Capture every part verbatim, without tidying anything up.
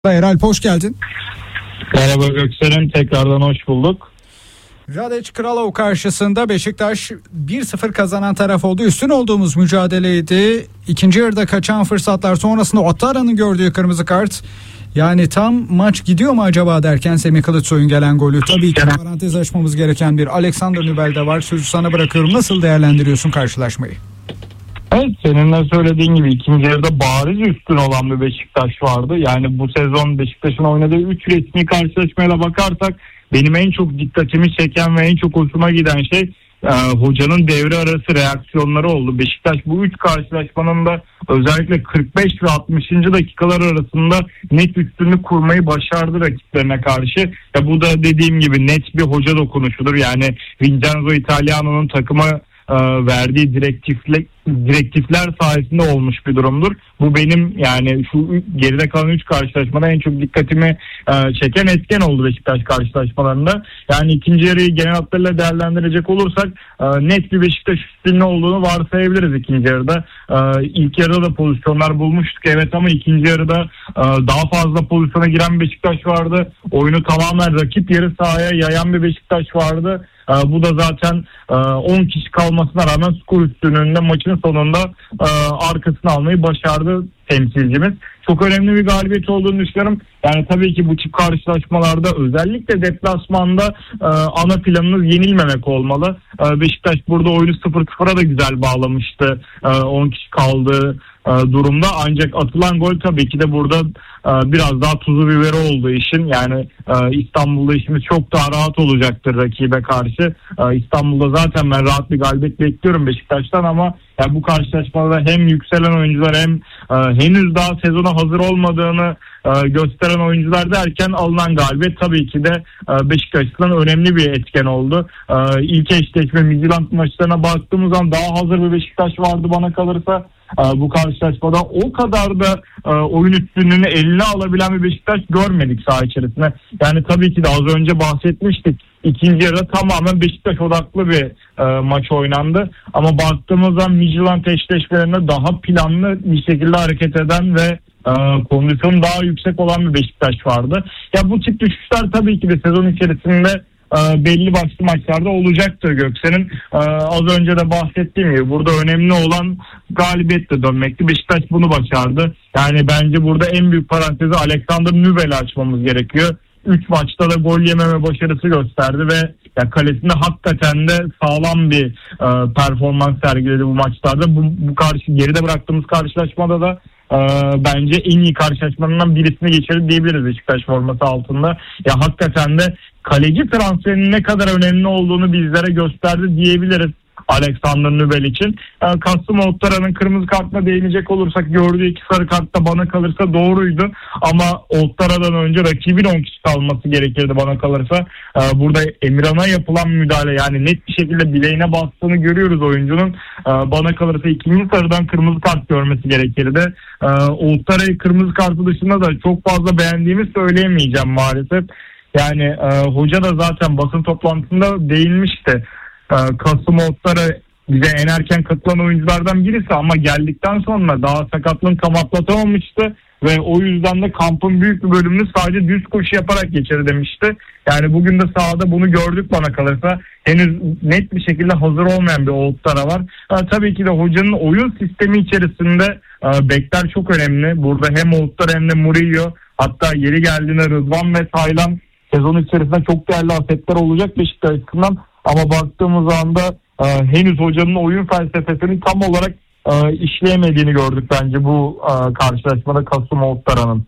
Eralp, hoş geldin. Merhaba Göksel'im, tekrardan hoş bulduk. Radek Kralov karşısında Beşiktaş bir sıfır kazanan taraf oldu. Üstün olduğumuz mücadeleydi. İkinci yarıda kaçan fırsatlar sonrasında Ottara'nın gördüğü kırmızı kart. Yani tam maç gidiyor mu acaba derken Semih Kılıçsoy'un gelen golü. Tabii ki parantez açmamız gereken bir Alexander Nübel de var. Sözü sana bırakıyorum. Nasıl değerlendiriyorsun karşılaşmayı? Evet, senin de söylediğin gibi ikinci yarıda bariz üstün olan bir Beşiktaş vardı. Yani bu sezon Beşiktaş'ın oynadığı üç resmi karşılaşmayla bakarsak benim en çok dikkatimi çeken ve en çok hoşuma giden şey e, hocanın devre arası reaksiyonları oldu. Beşiktaş bu üç karşılaşmanın da özellikle kırk beş ve altmışıncı dakikalar arasında net üstünlük kurmayı başardı rakiplerine karşı. Ya bu da dediğim gibi net bir hoca dokunuşudur. Yani Vincenzo Italiano'nun takıma verdiği direktifle, direktifler sayesinde olmuş bir durumdur. Bu benim yani şu geride kalan üç karşılaşmada en çok dikkatimi e, çeken etken oldu Beşiktaş karşılaşmalarında. Yani ikinci yarıyı genel hatlarıyla değerlendirecek olursak e, net bir Beşiktaş üstünlüğü olduğunu varsayabiliriz ikinci yarıda. E, ilk yarıda da pozisyonlar bulmuştuk evet, ama ikinci yarıda e, daha fazla pozisyona giren Beşiktaş vardı. Oyunu tamamen rakip yarı sahaya yayan bir Beşiktaş vardı. Bu da zaten on kişi kalmasına rağmen skor üstünlüğünde maçın sonunda arkasını almayı başardı temsilcimiz. Çok önemli bir galibiyet olduğunu düşünüyorum. Yani tabii ki bu tip karşılaşmalarda özellikle deplasmanda ana planınız yenilmemek olmalı. Beşiktaş burada oyunu sıfır sıfıra da güzel bağlamıştı on kişi kaldığı durumda, ancak atılan gol tabii ki de burada biraz daha tuzu biberi olduğu için, yani İstanbul'da işimiz çok daha rahat olacaktır rakibe karşı. İstanbul'da zaten ben rahat bir galibiyet bekliyorum Beşiktaş'tan, ama yani bu karşılaşmada hem yükselen oyuncular hem henüz daha sezona hazır olmadığını gösteren oyuncular derken alınan galibiyet tabii ki de Beşiktaş'tan önemli bir etken oldu. İlk eşleşme Midtjylland maçlarına baktığımız zaman daha hazır bir Beşiktaş vardı bana kalırsa. Bu karşılaşmada o kadar da oyun üstünlüğünü eline alabilen bir Beşiktaş görmedik saha içerisinde. Yani tabii ki de az önce bahsetmiştik. İkinci yarıda tamamen Beşiktaş odaklı bir e, maç oynandı. Ama baktığımız zaman Midtjylland eşleşmelerinde daha planlı bir şekilde hareket eden ve e, kondisyonu daha yüksek olan bir Beşiktaş vardı. Ya bu tip düşüşler tabii ki de sezon içerisinde e, belli başlı maçlarda olacaktır Göksel'in. E, az önce de bahsettiğim gibi burada önemli olan galibiyetle dönmekti. Beşiktaş bunu başardı. Yani bence burada en büyük parantezi Alexander Nübel'i açmamız gerekiyor. üç maçta da gol yememe başarısı gösterdi ve ya kalesinde hakikaten de sağlam bir e, performans sergiledi bu maçlarda. Bu, bu karşı geride bıraktığımız karşılaşmada da e, bence en iyi karşılaşmalarından birisini geçirdi diyebiliriz Beşiktaş forması altında. Ya hakikaten de kaleci transferinin ne kadar önemli olduğunu bizlere gösterdi diyebiliriz Alexander Nübel için. Yani Kasım Ottara'nın kırmızı kartına değinecek olursak gördüğü iki sarı kartta bana kalırsa doğruydu. Ama Ottara'dan önce rakibin on kişi kalması gerekirdi bana kalırsa. Ee, burada Emirhan'a yapılan müdahale, yani net bir şekilde bileğine bastığını görüyoruz oyuncunun. Ee, bana kalırsa ikinci sarıdan kırmızı kart görmesi gerekirdi. Ee, Ottara'yı kırmızı kartı dışında da çok fazla beğendiğimi söyleyemeyeceğim maalesef. Yani e, hoca da zaten basın toplantısında değinmişti. Kasım Ottara bize en erken katılan oyunculardan birisi, ama geldikten sonra daha sakatlığını tam atlatamamıştı ve o yüzden de kampın büyük bir bölümünü sadece düz koşu yaparak geçir demişti. Yani bugün de sahada bunu gördük bana kalırsa. Henüz net bir şekilde hazır olmayan bir Ottara var. Ha, tabii ki de hocanın oyun sistemi içerisinde e, bekler çok önemli. Burada hem Ottara hem de Murillo, hatta yeri geldiğinde Rıdvan ve Taylan sezon içerisinde çok değerli asetler olacak Beşiktaş açısından. Ama baktığımız anda e, henüz hocanın oyun felsefesini tam olarak e, işleyemediğini gördük bence bu e, karşılaşmada Kasım Ottara'nın.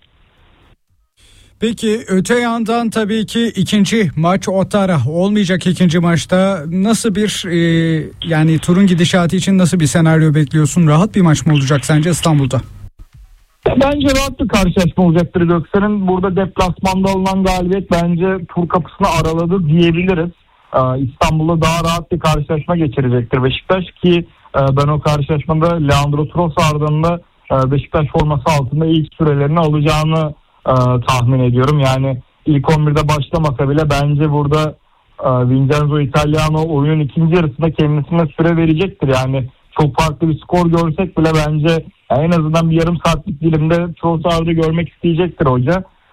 Peki öte yandan tabii ki ikinci maç Ottara olmayacak ikinci maçta nasıl bir e, yani turun gidişatı için nasıl bir senaryo bekliyorsun? Rahat bir maç mı olacak sence İstanbul'da? Bence rahat bir karşılaşma olacaktır Göksel'in. Burada deplasmanda alınan galibiyet bence tur kapısını araladı diyebiliriz. İstanbul'da daha rahat bir karşılaşma geçirecektir Beşiktaş ki ben o karşılaşmada Leandro Trossard'ın da Beşiktaş forması altında ilk sürelerini alacağını tahmin ediyorum. Yani ilk on birde başlamasa bile bence burada Vincenzo Italiano oyunun ikinci yarısında kendisine süre verecektir. Yani çok farklı bir skor görsek bile bence en azından bir yarım saatlik dilimde Trossard'ı görmek isteyecektir hoca.